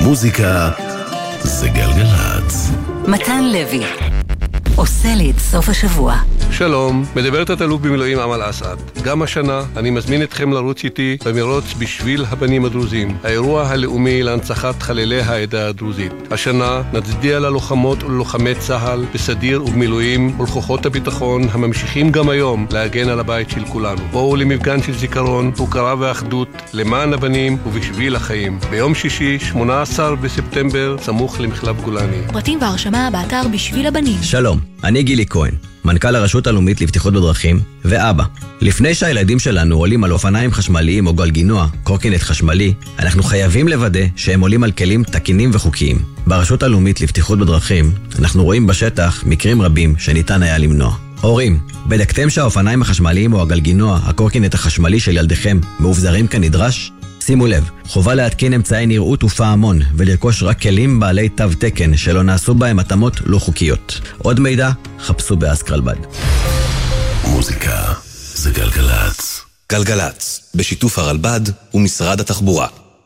מוזיקה זה גלגלצ. מתן לוי עושה לי את סוף השבוע. שלום, מדברת התלוף במילואים עמל אסעד. גם השנה אני מזמין אתכם לרוץ איתי במרוץ בשביל הבנים הדרוזים, האירוע הלאומי להנצחת חללי העדה הדרוזית. השנה נצדיע ללוחמות וללוחמי צה"ל בסדיר ובמילואים ולכוחות הביטחון הממשיכים גם היום להגן על הבית של כולנו. בואו למפגן של זיכרון, הוקרה ואחדות למען הבנים ובשביל החיים. ביום שישי, 18 בספטמבר, סמוך למחלף גולני. פרטים והרשמה באתר בשביל הבנים. שלום, אני גילי כהן, מנכ"ל הרשות הלאומית לבטיחות בדרכים ואבא. לפני שהילדים שלנו עולים על אופניים חשמליים או גלגינוע, קורקינט חשמלי, אנחנו חייבים לוודא שהם עולים על כלים תקינים וחוקיים. ברשות הלאומית לבטיחות בדרכים אנחנו רואים בשטח מקרים רבים שניתן היה למנוע. הורים, בדקתם שהאופניים החשמליים או הגלגינוע, הקורקינט החשמלי של ילדיכם מאובזרים כנדרש? שימו לב, חובה להתקין אמצעי נראות ופעמון ולרכוש רק כלים בעלי תו תקן שלא נעשו בהם התאמות לא חוקיות. עוד מידע, חפשו באסקרלבד. מוזיקה זה גלגלצ. גלגלצ, בשיתוף הרלב"ד ומשרד התחבורה.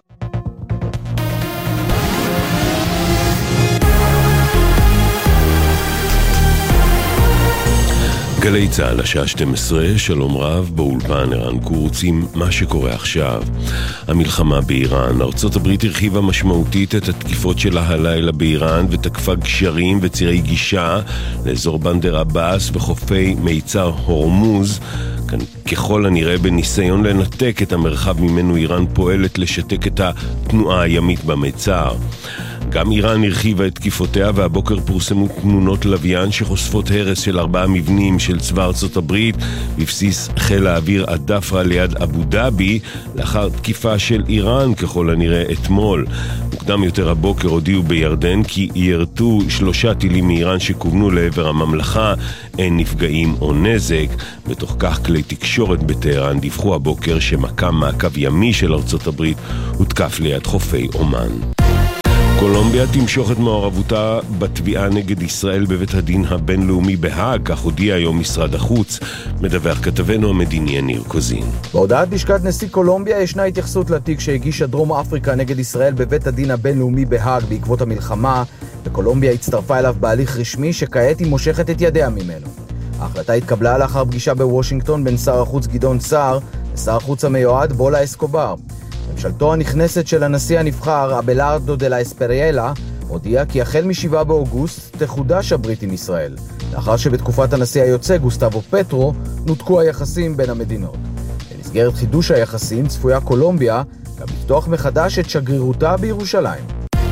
גלי צהל, השעה 12, שלום רב, באולפן ערן קורץ עם מה שקורה עכשיו. המלחמה באיראן. ארצות הברית הרחיבה משמעותית את התקיפות שלה הלילה באיראן ותקפה גשרים וצירי גישה לאזור בנדר עבאס וחופי מיצר הורמוז, ככל הנראה בניסיון לנתק את המרחב ממנו איראן פועלת לשתק את התנועה הימית במיצר. גם איראן הרחיבה את תקיפותיה, והבוקר פורסמו תמונות לוויין שחושפות הרס של 4 מבנים של צבא ארצות הברית בבסיס חיל האוויר הדפרה ליד אבו דאבי, לאחר תקיפה של איראן ככל הנראה אתמול. מוקדם יותר הבוקר הודיעו בירדן כי ירתו 3 טילים מאיראן שכוונו לעבר הממלכה, אין נפגעים או נזק. בתוך כך כלי תקשורת בטהרן דיווחו הבוקר שמקם מעקב ימי של ארצות הברית הותקף ליד חופי אומן. קולומביה תמשוך את מעורבותה בתביעה נגד ישראל בבית הדין הבינלאומי בהאג, כך הודיע היום משרד החוץ, מדווח כתבנו המדיני יניר קוזין. בהודעת לשכת נשיא קולומביה ישנה התייחסות לתיק שהגישה דרום אפריקה נגד ישראל בבית הדין הבינלאומי בהאג בעקבות המלחמה, וקולומביה הצטרפה אליו בהליך רשמי שכעת היא מושכת את ידיה ממנו. ההחלטה התקבלה לאחר פגישה בוושינגטון בין שר החוץ גדעון סער לשר החוץ המיועד בולה אסקובר. ממשלתו הנכנסת של הנשיא הנבחר אבלארדו דה לה אספריאלה הודיע כי החל מ7 באוגוסט תחודש הברית עם ישראל, לאחר שבתקופת הנשיא היוצא גוסטבו פטרו נותקו היחסים בין המדינות. במסגרת חידוש היחסים צפויה קולומביה גם לפתוח מחדש את שגרירותה בירושלים.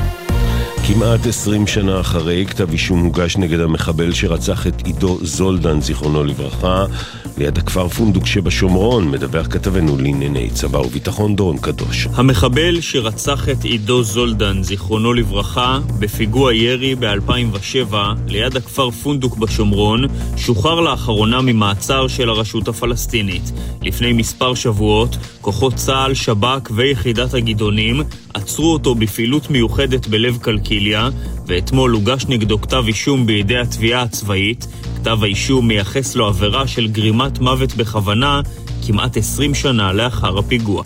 כמעט 20 שנה אחרי, כתב אישום הוגש נגד המחבל שרצח את עידו זולדן, זיכרונו לברכה, ליד הכפר פונדוק שבשומרון, מדווח כתבנו לענייני צבא וביטחון דורון קדוש. המחבל שרצח את עידו זולדן, זיכרונו לברכה, בפיגוע ירי ב-2007 ליד הכפר פונדוק בשומרון, שוחרר לאחרונה ממעצר של הרשות הפלסטינית. לפני מספר שבועות, כוחות צה"ל, שב"כ ויחידת הגדעונים עצרו אותו בפעילות מיוחדת בלב קלקיליה, ואתמול הוגש נגדו כתב אישום בידי התביעה הצבאית. כתב האישום מייחס לו עבירה של גרימת מוות בכוונה כמעט 20 שנה לאחר הפיגוע.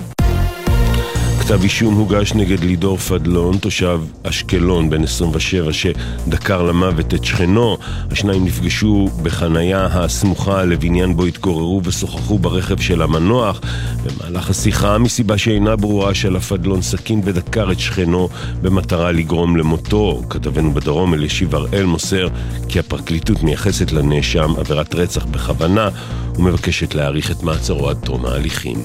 כתב אישום הוגש נגד לידור פדלון, תושב אשקלון בן 27 שדקר למוות את שכנו. השניים נפגשו בחנייה הסמוכה לבניין בו התגוררו ושוחחו ברכב של המנוח. במהלך השיחה, מסיבה שאינה ברורה, של הפדלון סכין ודקר את שכנו במטרה לגרום למותו. כתבנו בדרום אלישיב הראל מוסר כי הפרקליטות מייחסת לנאשם עבירת רצח בכוונה ומבקשת להאריך את מעצרו עד תום ההליכים.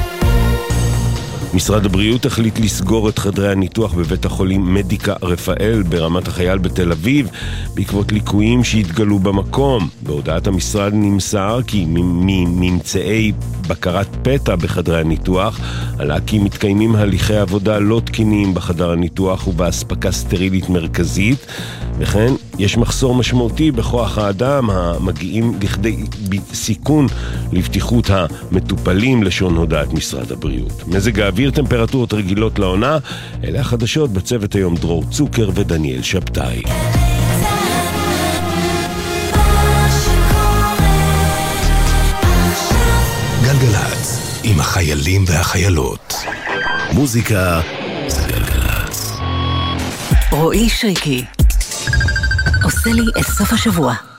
משרד הבריאות החליט לסגור את חדרי הניתוח בבית החולים מדיקה רפאל ברמת החייל בתל אביב בעקבות ליקויים שהתגלו במקום. בהודעת המשרד נמסר כי מממצאי בקרת פתע בחדרי הניתוח עלה כי מתקיימים הליכי עבודה לא תקינים בחדר הניתוח ובהספקה סטרילית מרכזית, וכן יש מחסור משמעותי בכוח האדם המגיעים לכדי סיכון לבטיחות המטופלים, לשון הודעת משרד הבריאות. מזג האוויר, טמפרטורות רגילות לעונה. אלה החדשות בצוות היום, דרור צוקר ודניאל שבתאי. גלגלצ עם החיילים והחיילות. מוזיקה זה גלגלצ. רועי שריקי עושה לי את סוף השבוע.